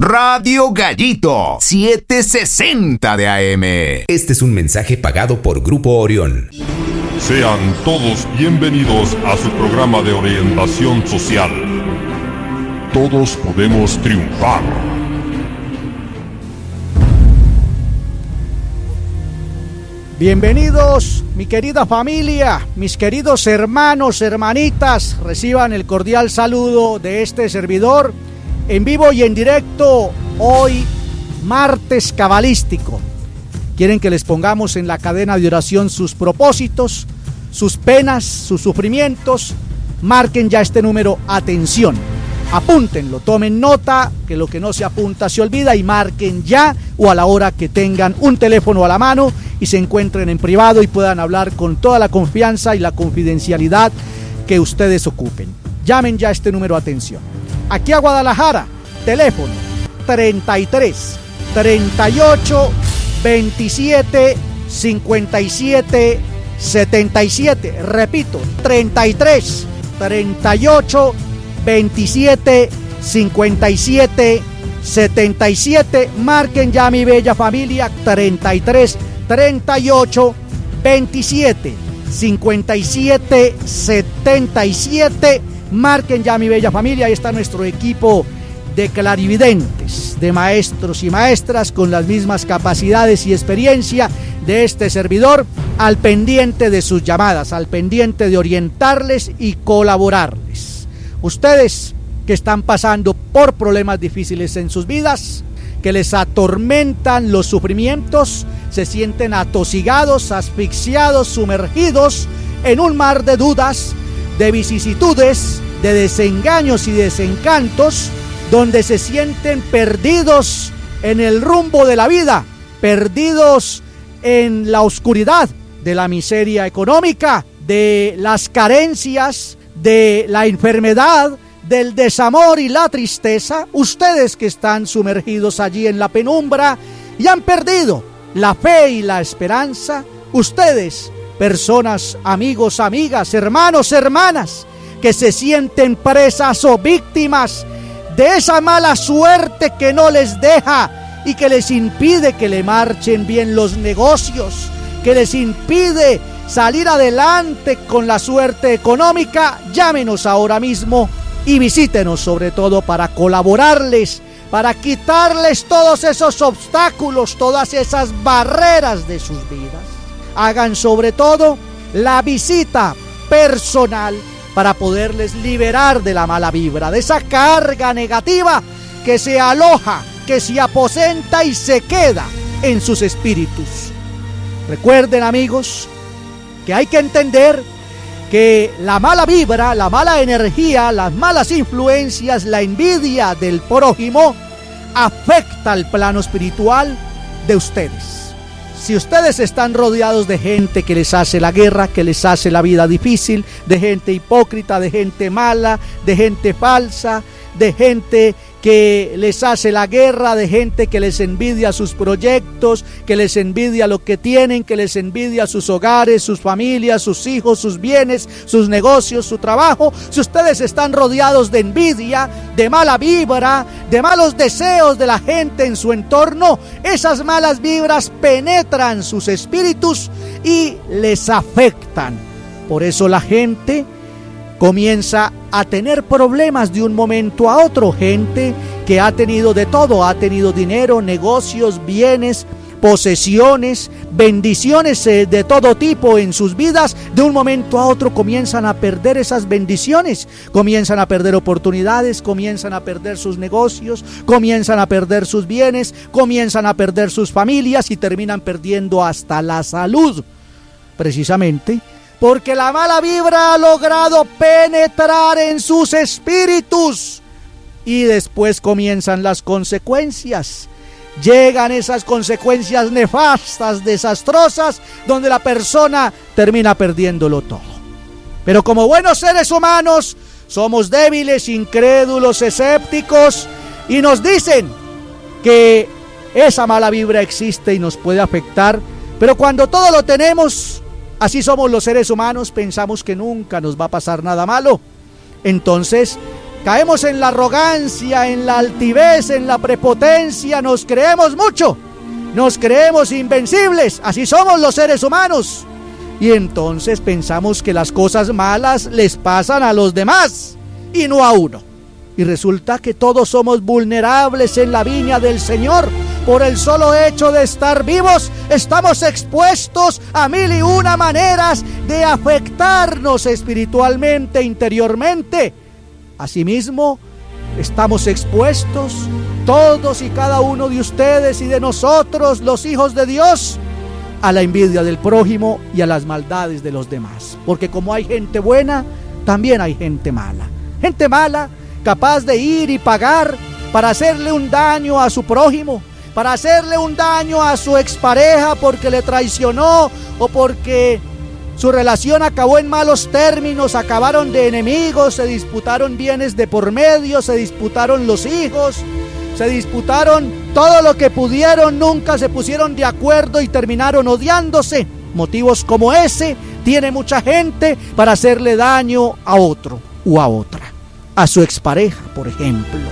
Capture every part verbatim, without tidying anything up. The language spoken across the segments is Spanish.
Radio Gallito, setecientos sesenta de A M. Este es un mensaje pagado por Grupo Orión. Sean todos bienvenidos a su programa de orientación social. Todos podemos triunfar. Bienvenidos, mi querida familia, mis queridos hermanos, hermanitas, reciban el cordial saludo de este servidor en vivo y en directo hoy, martes cabalístico. Quieren que les pongamos en la cadena de oración sus propósitos, sus penas, sus sufrimientos. Marquen ya este número, atención, apúntenlo, tomen nota, que lo que no se apunta se olvida, y marquen ya o a la hora que tengan un teléfono a la mano y se encuentren en privado y puedan hablar con toda la confianza y la confidencialidad que ustedes ocupen. Llamen ya este número, atención. Aquí a Guadalajara, teléfono treinta y tres, treinta y ocho, veintisiete, cincuenta y siete, setenta y siete. Repito, treinta y tres, treinta y ocho, veintisiete, cincuenta y siete, setenta y siete. Marquen ya, mi bella familia, treinta y tres, treinta y ocho, veintisiete, cincuenta y siete, setenta y siete. Marquen ya, mi bella familia. Ahí está nuestro equipo de clarividentes, de maestros y maestras con las mismas capacidades y experiencia de este servidor, al pendiente de sus llamadas, al pendiente de orientarles y colaborarles. Ustedes que están pasando por problemas difíciles en sus vidas, que les atormentan los sufrimientos, se sienten atosigados, asfixiados, sumergidos en un mar de dudas, de vicisitudes, de desengaños y desencantos, donde se sienten perdidos en el rumbo de la vida, perdidos en la oscuridad de la miseria económica, de las carencias, de la enfermedad, del desamor y la tristeza. Ustedes que están sumergidos allí en la penumbra y han perdido la fe y la esperanza, ustedes, personas, amigos, amigas, hermanos, hermanas, que se sienten presas o víctimas de esa mala suerte que no les deja y que les impide que le marchen bien los negocios, que les impide salir adelante con la suerte económica, llámenos ahora mismo y visítenos, sobre todo para colaborarles, para quitarles todos esos obstáculos, todas esas barreras de sus vidas. Hagan sobre todo la visita personal para poderles liberar de la mala vibra, de esa carga negativa que se aloja, que se aposenta y se queda en sus espíritus. Recuerden, amigos, que hay que entender que la mala vibra, la mala energía, las malas influencias, la envidia del prójimo afecta al plano espiritual de ustedes. Si ustedes están rodeados de gente que les hace la guerra, que les hace la vida difícil, de gente hipócrita, de gente mala, de gente falsa, de gente que les hace la guerra, de gente que les envidia sus proyectos, que les envidia lo que tienen, que les envidia sus hogares, sus familias, sus hijos, sus bienes, sus negocios, su trabajo. Si ustedes están rodeados de envidia, de mala vibra, de malos deseos de la gente en su entorno, esas malas vibras penetran sus espíritus y les afectan. Por eso la gente comienza a tener problemas de un momento a otro. Gente que ha tenido de todo, ha tenido dinero, negocios, bienes, posesiones, bendiciones de todo tipo en sus vidas, de un momento a otro comienzan a perder esas bendiciones, comienzan a perder oportunidades, comienzan a perder sus negocios, comienzan a perder sus bienes, comienzan a perder sus familias y terminan perdiendo hasta la salud, precisamente porque la mala vibra ha logrado penetrar en sus espíritus. Y después comienzan las consecuencias. Llegan esas consecuencias nefastas, desastrosas, donde la persona termina perdiéndolo todo. Pero como buenos seres humanos, somos débiles, incrédulos, escépticos, y nos dicen que esa mala vibra existe y nos puede afectar. Pero cuando todo lo tenemos, así somos los seres humanos, pensamos que nunca nos va a pasar nada malo. Entonces Caemos en la arrogancia, en la altivez, en la prepotencia, nos creemos mucho, nos creemos invencibles, así somos los seres humanos. Y entonces pensamos que las cosas malas les pasan a los demás y no a uno. Y resulta que todos somos vulnerables en la viña del Señor. Por el solo hecho de estar vivos, estamos expuestos a mil y una maneras de afectarnos espiritualmente, interiormente. Asimismo, estamos expuestos, todos y cada uno de ustedes y de nosotros, los hijos de Dios, a la envidia del prójimo y a las maldades de los demás. Porque como hay gente buena, también hay gente mala. Gente mala, capaz de ir y pagar para hacerle un daño a su prójimo, para hacerle un daño a su expareja porque le traicionó o porque su relación acabó en malos términos, acabaron de enemigos, se disputaron bienes de por medio, se disputaron los hijos, se disputaron todo lo que pudieron, nunca se pusieron de acuerdo y terminaron odiándose. Motivos como ese tiene mucha gente para hacerle daño a otro o a otra, a su expareja, por ejemplo.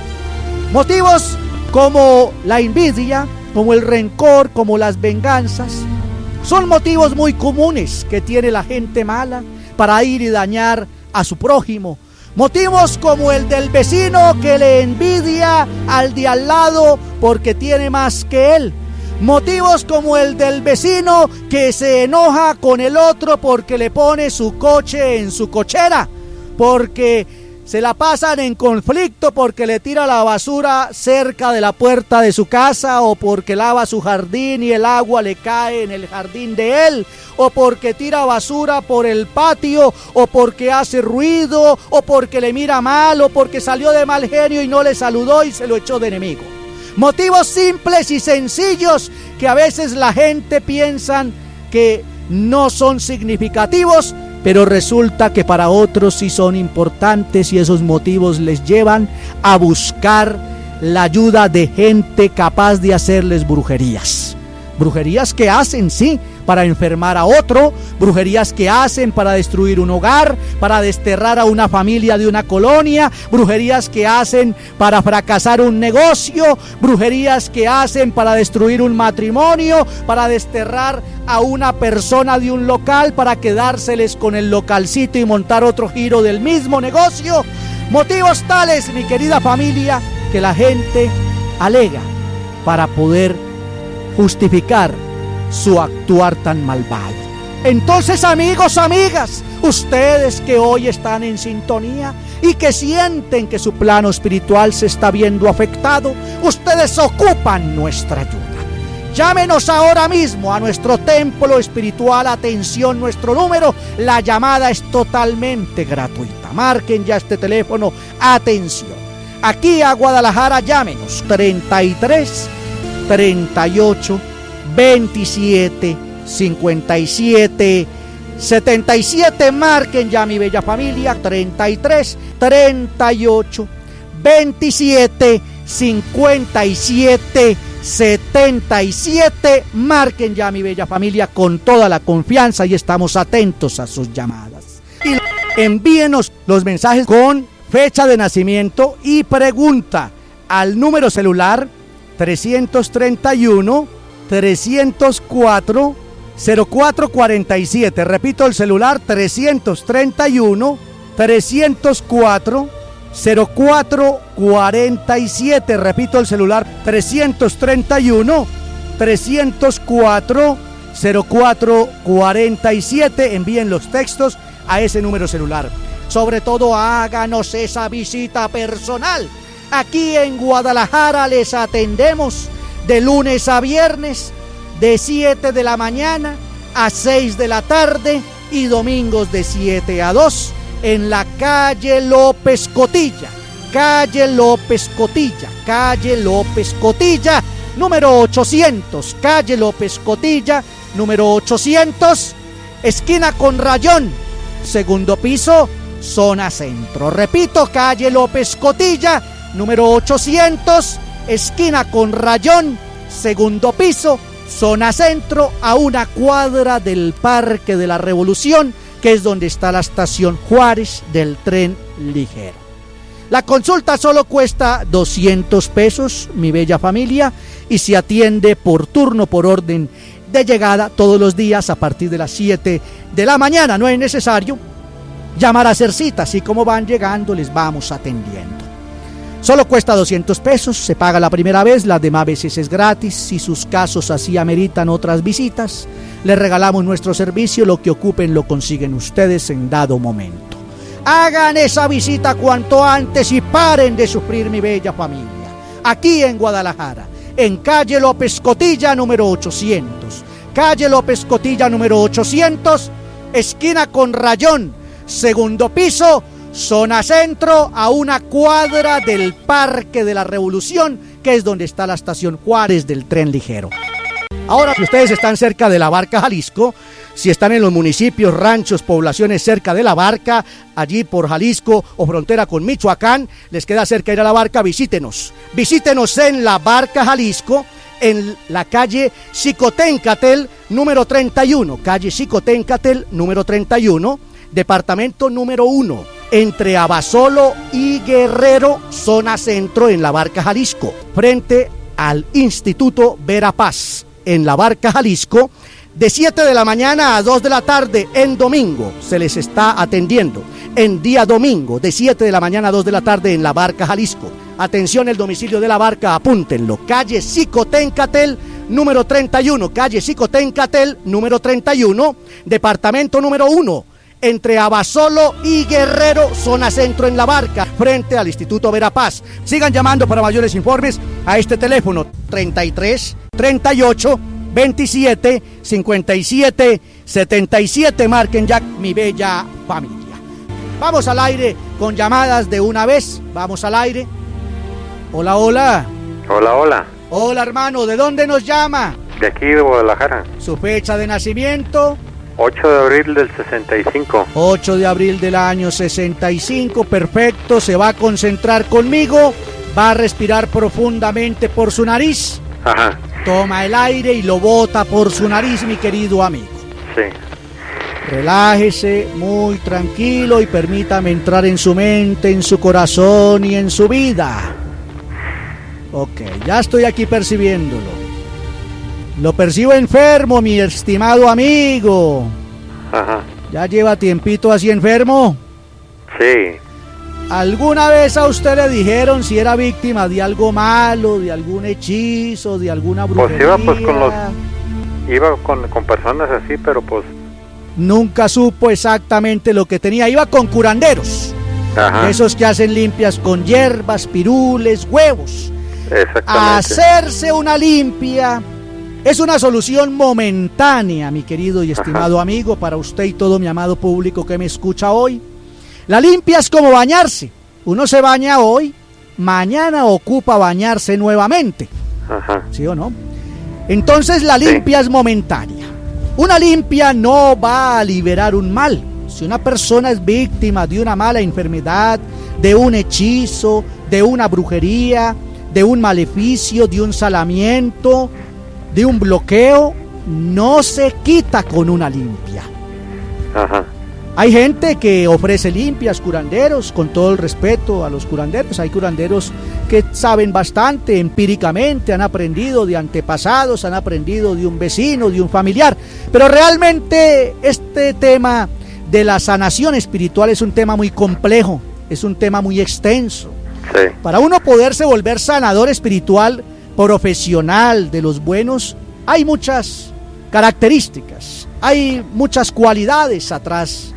Motivos como la envidia, como el rencor, como las venganzas, son motivos muy comunes que tiene la gente mala para ir y dañar a su prójimo. Motivos como el del vecino que le envidia al de al lado porque tiene más que él. Motivos como el del vecino que se enoja con el otro porque le pone su coche en su cochera, porque se la pasan en conflicto, porque le tira la basura cerca de la puerta de su casa, o porque lava su jardín y el agua le cae en el jardín de él, o porque tira basura por el patio, o porque hace ruido, o porque le mira mal, o porque salió de mal genio y no le saludó y se lo echó de enemigo. Motivos simples y sencillos que a veces la gente piensa que no son significativos, pero resulta que para otros sí son importantes, y esos motivos les llevan a buscar la ayuda de gente capaz de hacerles brujerías. Brujerías que hacen, sí, para enfermar a otro, brujerías que hacen para destruir un hogar, para desterrar a una familia de una colonia, brujerías que hacen para fracasar un negocio, brujerías que hacen para destruir un matrimonio, para desterrar a una persona de un local, para quedárseles con el localcito y montar otro giro del mismo negocio. Motivos tales, mi querida familia, que la gente alega para poder justificar su actuar tan malvado. Entonces, amigos, amigas, ustedes que hoy están en sintonía y que sienten que su plano espiritual se está viendo afectado, ustedes ocupan nuestra ayuda. Llámenos ahora mismo a nuestro templo espiritual. Atención, nuestro número, la llamada es totalmente gratuita. Marquen ya este teléfono, atención. Aquí a Guadalajara, llámenos treinta y tres, treinta y ocho, veintisiete, cincuenta y siete, setenta y siete. Marquen ya, mi bella familia, treinta y tres, treinta y ocho, veintisiete, cincuenta y siete, setenta y siete. Marquen ya, mi bella familia, con toda la confianza, y estamos atentos a sus llamadas. Y envíenos los mensajes con fecha de nacimiento y pregunta al número celular trescientos treinta y uno, trescientos cuatro, cero cuatro cuarenta y siete. Repito el celular, trescientos treinta y uno, trescientos cuatro, cero cuatro cuarenta y siete. Repito el celular, trescientos treinta y uno, trescientos cuatro, cero cuatro cuarenta y siete. Envíen los textos a ese número celular. Sobre todo, háganos esa visita personal. Aquí en Guadalajara les atendemos de lunes a viernes, de siete de la mañana a seis de la tarde, y domingos de siete a dos, en la calle López Cotilla, calle López Cotilla, calle López Cotilla, número ochocientos, calle López Cotilla, número ochocientos, esquina con Rayón, segundo piso, zona centro. Repito, calle López Cotilla, número ochocientos, esquina con Rayón, segundo piso, zona centro, a una cuadra del Parque de la Revolución, que es donde está la estación Juárez del tren ligero. La consulta solo cuesta doscientos pesos, mi bella familia, y se atiende por turno, por orden de llegada, todos los días a partir de las siete de la mañana. No es necesario llamar a hacer cita, así como van llegando les vamos atendiendo. Solo cuesta doscientos pesos, se paga la primera vez, las demás veces es gratis. Si sus casos así ameritan otras visitas, les regalamos nuestro servicio, lo que ocupen lo consiguen ustedes en dado momento. Hagan esa visita cuanto antes y paren de sufrir, mi bella familia. Aquí en Guadalajara, en calle López Cotilla número ochocientos, calle López Cotilla número ochocientos, esquina con Rayón, segundo piso, zona centro, a una cuadra del Parque de la Revolución, que es donde está la estación Juárez del tren ligero. Ahora, si ustedes están cerca de La Barca, Jalisco, si están en los municipios, ranchos, poblaciones cerca de La Barca, allí por Jalisco o frontera con Michoacán, les queda cerca ir a La Barca, visítenos. Visítenos en La Barca, Jalisco, en la calle Xicoténcatel número treinta y uno, calle Xicoténcatel número treinta y uno, departamento número uno, entre Abasolo y Guerrero, zona centro en La Barca, Jalisco, frente al Instituto Verapaz, en La Barca, Jalisco, de siete de la mañana a dos de la tarde en domingo, se les está atendiendo. En día domingo, de siete de la mañana a dos de la tarde en La Barca, Jalisco. Atención, el domicilio de La Barca, apúntenlo, calle Xicoténcatel número treinta y uno, calle Xicoténcatel número treinta y uno, departamento número uno, entre Abasolo y Guerrero, zona centro en La Barca, frente al Instituto Verapaz. Sigan llamando para mayores informes a este teléfono treinta y tres, treinta y ocho, veintisiete, cincuenta y siete, setenta y siete. Marquen ya, mi bella familia. Vamos al aire con llamadas de una vez. Vamos al aire. Hola, hola. Hola, hola. Hola, hermano. ¿De dónde nos llama? De aquí, de Guadalajara. ¿Su fecha de nacimiento? ocho de abril del sesenta y cinco. ocho de abril del año sesenta y cinco, perfecto. Se va a concentrar conmigo, va a respirar profundamente por su nariz. Ajá. Toma el aire y lo bota por su nariz, mi querido amigo. Sí. Relájese muy tranquilo y permítame entrar en su mente, en su corazón y en su vida. Ok, ya estoy aquí percibiéndolo. Lo percibo enfermo, mi estimado amigo. Ajá. ¿Ya lleva tiempito así enfermo? Sí. ¿Alguna vez a usted le dijeron si era víctima de algo malo, de algún hechizo, de alguna brujería? Pues iba pues con los... Iba con, con personas así, pero pues... Nunca supo exactamente lo que tenía. Iba con curanderos. Ajá. Esos que hacen limpias con hierbas, pirules, huevos. Exactamente. Hacerse una limpia es una solución momentánea, mi querido y estimado Ajá. amigo, para usted y todo mi amado público que me escucha hoy. La limpia es como bañarse. Uno se baña hoy, mañana ocupa bañarse nuevamente. Ajá. ¿Sí o no? Entonces la limpia sí. es momentánea. Una limpia no va a liberar un mal. Si una persona es víctima de una mala enfermedad, de un hechizo, de una brujería, de un maleficio, de un salamiento, de un bloqueo, no se quita con una limpia. Ajá. Hay gente que ofrece limpias, curanderos, con todo el respeto a los curanderos. Hay curanderos que saben bastante empíricamente, han aprendido de antepasados, han aprendido de un vecino, de un familiar. Pero realmente este tema de la sanación espiritual es un tema muy complejo, es un tema muy extenso. Sí. Para uno poderse volver sanador espiritual profesional de los buenos, hay muchas características, hay muchas cualidades atrás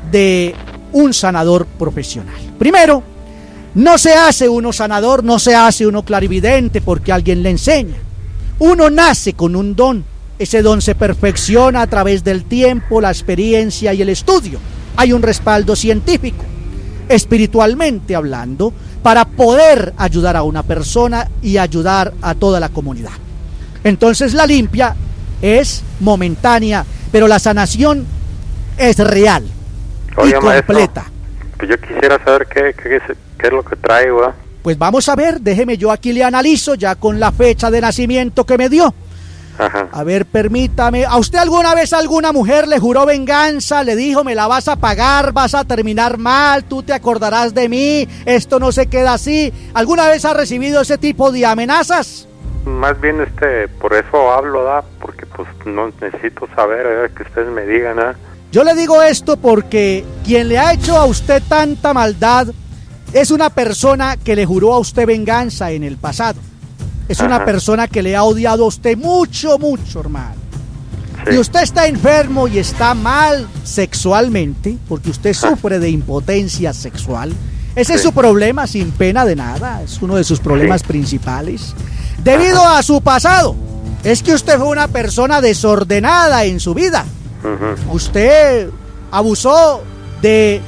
de un sanador profesional. Primero, no se hace uno sanador, no se hace uno clarividente porque alguien le enseña. Uno nace con un don. Ese don se perfecciona a través del tiempo, la experiencia y el estudio. Hay un respaldo científico, espiritualmente hablando, para poder ayudar a una persona y ayudar a toda la comunidad. Entonces la limpia es momentánea, pero la sanación es real. Oye, y completa. Maestro, pues yo quisiera saber qué, qué, qué es lo que trae, ¿verdad? Pues vamos a ver, déjeme yo aquí le analizo ya con la fecha de nacimiento que me dio. Ajá. A ver, permítame. ¿A usted alguna vez alguna mujer le juró venganza? Le dijo, me la vas a pagar, vas a terminar mal, tú te acordarás de mí, esto no se queda así. ¿Alguna vez ha recibido ese tipo de amenazas? Más bien, este, por eso hablo, ¿da? Porque pues no necesito saber, ¿verdad? Que ustedes me digan, ¿da? Yo le digo esto porque quien le ha hecho a usted tanta maldad es una persona que le juró a usted venganza en el pasado. Es una Ajá. persona que le ha odiado a usted mucho, mucho, hermano. Sí. Y usted está enfermo y está mal sexualmente, porque usted sufre de impotencia sexual. Ese Sí. es su problema, sin pena de nada. Es uno de sus problemas Sí. principales. Debido a su pasado, es que usted fue una persona desordenada en su vida. Ujú. Usted abusó de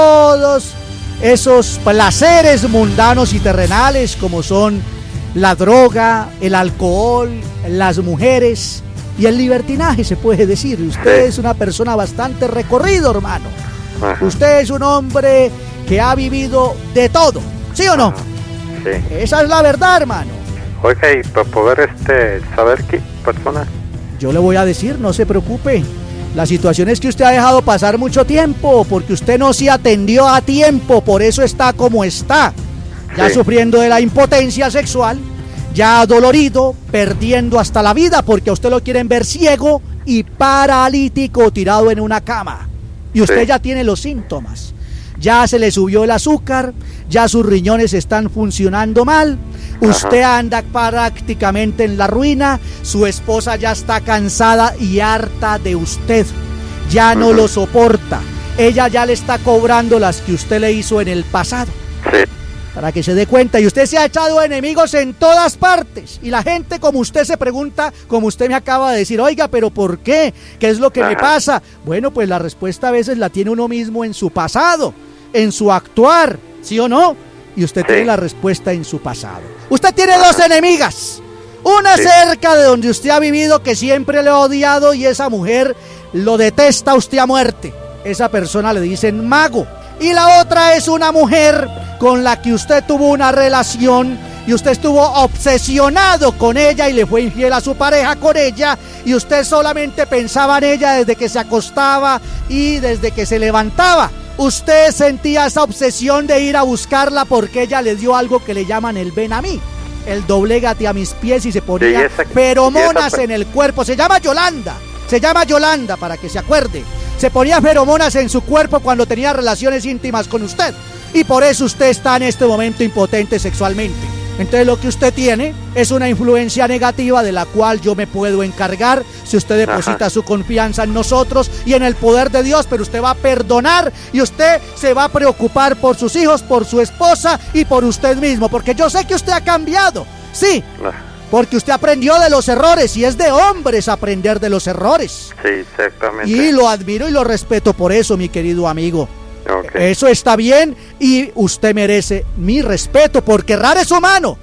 todos esos placeres mundanos y terrenales, como son la droga, el alcohol, las mujeres y el libertinaje, se puede decir. Usted Sí. es una persona bastante recorrido, hermano. Ajá. Usted es un hombre que ha vivido de todo, ¿sí o no? Ajá. Sí. Esa es la verdad, hermano. Oiga, y para poder este saber qué persona. Yo le voy a decir, no se preocupe. La situación es que usted ha dejado pasar mucho tiempo, porque usted no se atendió a tiempo, por eso está como está. Ya Sí. sufriendo de la impotencia sexual, ya dolorido, perdiendo hasta la vida, porque a usted lo quieren ver ciego y paralítico, tirado en una cama. Y usted Sí. ya tiene los síntomas. Ya se le subió el azúcar, ya sus riñones están funcionando mal, usted Ajá. anda prácticamente en la ruina, su esposa ya está cansada y harta de usted, ya no Ujú. lo soporta, ella ya le está cobrando las que usted le hizo en el pasado. Sí. Para que se dé cuenta, y usted se ha echado enemigos en todas partes, y la gente como usted se pregunta, como usted me acaba de decir, oiga, pero ¿por qué? ¿Qué es lo que me Ajá. pasa? Bueno, pues la respuesta a veces la tiene uno mismo en su pasado, en su actuar, ¿sí o no? Y usted Sí. tiene la respuesta en su pasado. Usted tiene dos enemigas, una Sí. cerca de donde usted ha vivido, que siempre le ha odiado, y esa mujer lo detesta a usted a muerte. Esa persona le dicen mago. Y la otra es una mujer con la que usted tuvo una relación y usted estuvo obsesionado con ella y le fue infiel a su pareja con ella, y usted solamente pensaba en ella desde que se acostaba y desde que se levantaba. Usted sentía esa obsesión de ir a buscarla porque ella le dio algo que le llaman el ven a mí, el doblégate a mis pies, y se ponía Sí, esa- feromonas y esa- en el cuerpo. Se llama Yolanda, se llama Yolanda, para que se acuerde. Se ponía feromonas en su cuerpo cuando tenía relaciones íntimas con usted, y por eso usted está en este momento impotente sexualmente. Entonces lo que usted tiene es una influencia negativa de la cual yo me puedo encargar si usted deposita Ajá. su confianza en nosotros y en el poder de Dios, pero usted va a perdonar y usted se va a preocupar por sus hijos, por su esposa y por usted mismo, porque yo sé que usted ha cambiado, sí, Ah, porque usted aprendió de los errores, y es de hombres aprender de los errores. Sí, exactamente. Y lo admiro y lo respeto por eso, mi querido amigo. Ok. Eso está bien y usted merece mi respeto, porque errar es humano.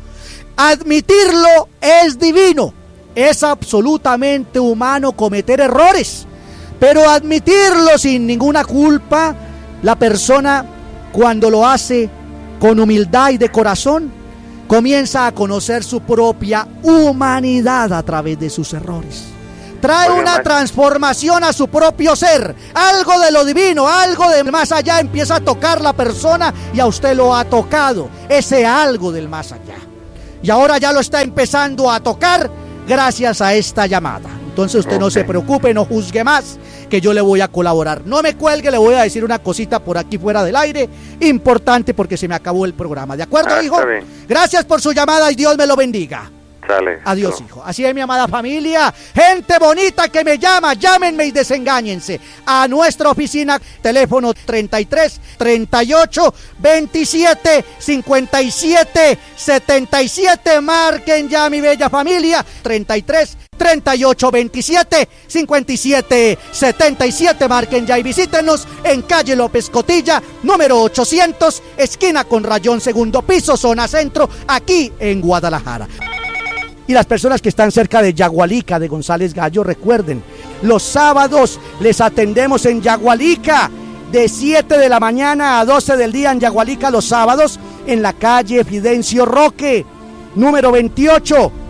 Admitirlo es divino. Es absolutamente humano cometer errores. Pero admitirlo sin ninguna culpa, la persona, cuando lo hace con humildad y de corazón, comienza a conocer su propia humanidad a través de sus errores. Trae Oiga, una maestro. transformación a su propio ser, algo de lo divino, algo de más allá empieza a tocar la persona, y a usted lo ha tocado, ese algo del más allá. Y ahora ya lo está empezando a tocar gracias a esta llamada. Entonces usted no Ok. se preocupe, no juzgue más, que yo le voy a colaborar. No me cuelgue, le voy a decir una cosita por aquí fuera del aire, importante, porque se me acabó el programa. ¿De acuerdo, Ah, hijo? está bien. Gracias por su llamada y Dios me lo bendiga. Sale. Adiós, No. hijo. Así es, mi amada familia. Gente bonita que me llama, llámenme y desengáñense. A nuestra oficina, teléfono treinta y tres, treinta y ocho, veintisiete, cincuenta y siete, setenta y siete. Marquen ya, mi bella familia. treinta y tres, treinta y ocho, veintisiete, cincuenta y siete, setenta y siete. Marquen ya y visítenos en calle López Cotilla, número ochocientos, esquina con Rayón, segundo piso, zona centro, aquí en Guadalajara. Y las personas que están cerca de Yagualica, de González Gallo, recuerden, los sábados les atendemos en Yagualica, de siete de la mañana a doce del día en Yagualica los sábados, en la calle Fidencio Roque, número veintiocho,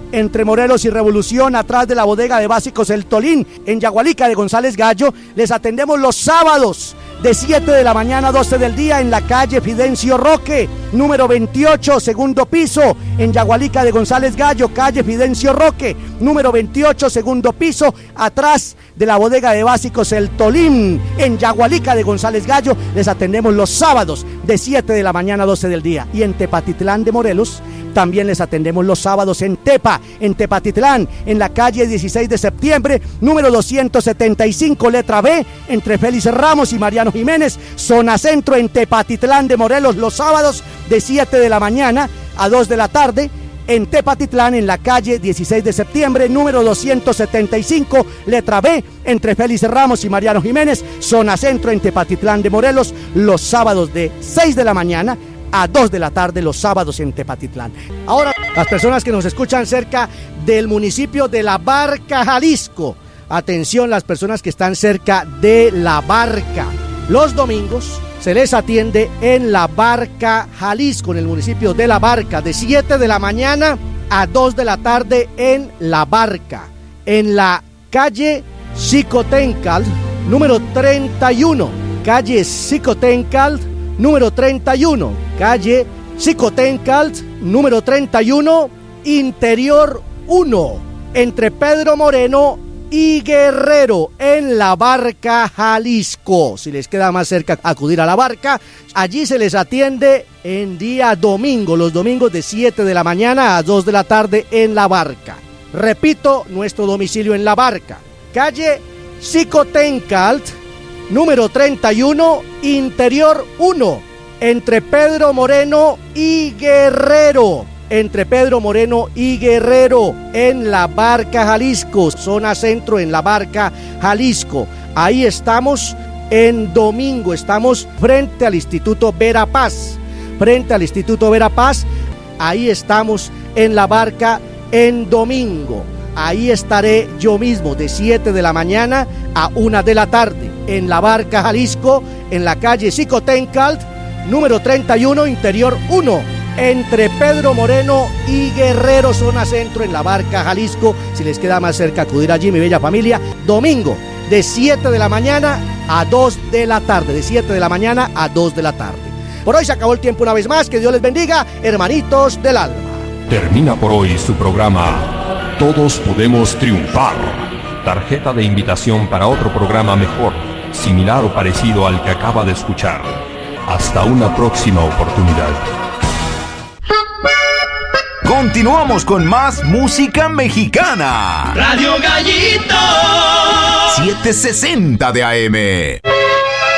entre Morelos y Revolución, atrás de la bodega de Básicos El Tolín, en Yagualica de González Gallo. Les atendemos los sábados de siete de la mañana a doce del día en la calle Fidencio Roque, número veintiocho, segundo piso, en Yagualica de González Gallo, calle Fidencio Roque, número veintiocho, segundo piso, atrás de la bodega de Básicos El Tolín, en Yagualica de González Gallo. Les atendemos los sábados de siete de la mañana a doce del día. Y en Tepatitlán de Morelos también les atendemos los sábados en Tepa, en Tepatitlán, en la calle dieciséis de septiembre, número doscientos setenta y cinco, letra B, entre Félix Ramos y Mariano Jiménez, zona centro, en Tepatitlán de Morelos, los sábados de siete de la mañana a dos de la tarde. En Tepatitlán, en la calle dieciséis de septiembre, número doscientos setenta y cinco, letra B, entre Félix Ramos y Mariano Jiménez, zona centro, en Tepatitlán de Morelos, los sábados de seis de la mañana a dos de la tarde, los sábados en Tepatitlán. Ahora, las personas que nos escuchan cerca del municipio de La Barca, Jalisco, atención, las personas que están cerca de La Barca, los domingos se les atiende en La Barca, Jalisco, en el municipio de La Barca, de siete de la mañana a dos de la tarde en La Barca, en la calle Xicotencal, número treinta y uno, calle Xicotencal, número treinta y uno, calle Xicotencal, número treinta y uno, interior uno, entre Pedro Moreno y Guerrero, en La Barca, Jalisco. Si les queda más cerca acudir a La Barca, allí se les atiende en día domingo, los domingos de siete de la mañana a dos de la tarde en La Barca. Repito, nuestro domicilio en La Barca, calle Xicotencal, número treinta y uno, interior uno, entre Pedro Moreno y Guerrero, entre Pedro Moreno y Guerrero, en La Barca, Jalisco, zona centro, en La Barca, Jalisco. Ahí estamos en domingo, estamos frente al Instituto Verapaz, frente al Instituto Verapaz, ahí estamos en La Barca en domingo. Ahí estaré yo mismo de siete de la mañana a una de la tarde en La Barca, Jalisco, en la calle Xicotencal, número treinta y uno, interior uno, entre Pedro Moreno y Guerrero, zona centro, en La Barca, Jalisco. Si les queda más cerca acudir allí, mi bella familia, domingo de siete de la mañana a dos de la tarde, de siete de la mañana a dos de la tarde. Por hoy se acabó el tiempo una vez más, que Dios les bendiga, hermanitos del alma. Termina por hoy su programa Todos Podemos Triunfar. Tarjeta de invitación para otro programa mejor, similar o parecido al que acaba de escuchar. Hasta una próxima oportunidad. Continuamos con más música mexicana. Radio Gallito setecientos sesenta de A M.